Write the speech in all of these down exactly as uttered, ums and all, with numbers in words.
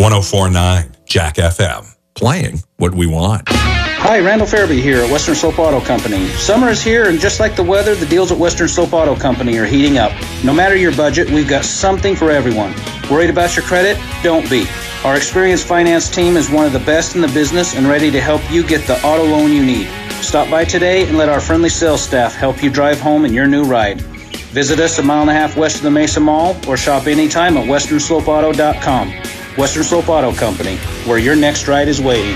one oh four point nine Jack F M. Playing what we want. Hi, Randall Fairby here at Western Slope Auto Company. Summer is here, and just like the weather, the deals at Western Slope Auto Company are heating up. No matter your budget, we've got something for everyone. Worried about your credit? Don't be. Our experienced finance team is one of the best in the business and ready to help you get the auto loan you need. Stop by today and let our friendly sales staff help you drive home in your new ride. Visit us a mile and a half west of the Mesa Mall or shop anytime at western slope auto dot com. Western Slope Auto Company, where your next ride is waiting.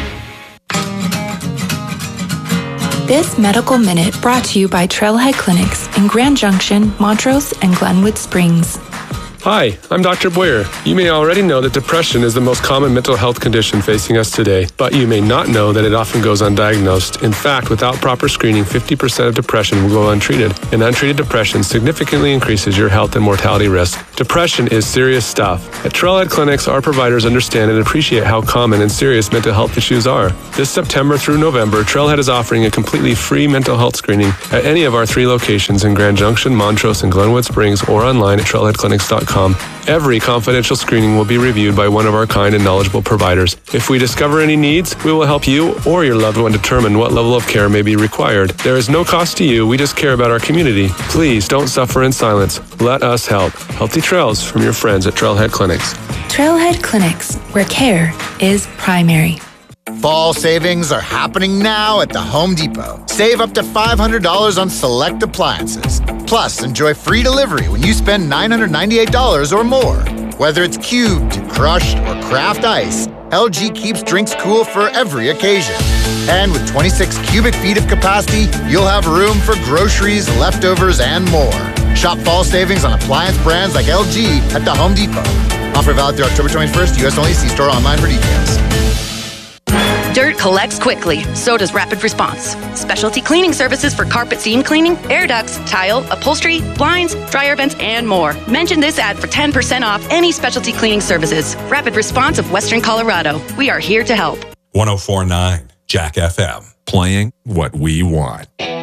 This Medical Minute brought to you by Trailhead Clinics in Grand Junction, Montrose, and Glenwood Springs. Hi, I'm Doctor Boyer. You may already know that depression is the most common mental health condition facing us today, but you may not know that it often goes undiagnosed. In fact, without proper screening, fifty percent of depression will go untreated, and untreated depression significantly increases your health and mortality risk. Depression is serious stuff. At Trailhead Clinics, our providers understand and appreciate how common and serious mental health issues are. This September through November, Trailhead is offering a completely free mental health screening at any of our three locations in Grand Junction, Montrose, and Glenwood Springs, or online at trailhead clinics dot com. Every confidential screening will be reviewed by one of our kind and knowledgeable providers. If we discover any needs, we will help you or your loved one determine what level of care may be required. There is no cost to you. We just care about our community. Please don't suffer in silence. Let us help. Healthy trails from your friends at Trailhead Clinics. Trailhead Clinics, where care is primary. Fall savings are happening now at the Home Depot. Save up to five hundred dollars on select appliances. Plus, enjoy free delivery when you spend nine hundred ninety-eight dollars or more. Whether it's cubed, crushed, or craft ice, L G keeps drinks cool for every occasion. And with twenty-six cubic feet of capacity, you'll have room for groceries, leftovers, and more. Shop fall savings on appliance brands like L G at the Home Depot. Offer valid through October twenty-first, U S only. See store online for details. Dirt collects quickly, so does Rapid Response. Specialty cleaning services for carpet seam cleaning, air ducts, tile, upholstery, blinds, dryer vents, and more. Mention this ad for ten percent off any specialty cleaning services. Rapid Response of Western Colorado. We are here to help. one oh four point nine Jack F M. Playing what we want.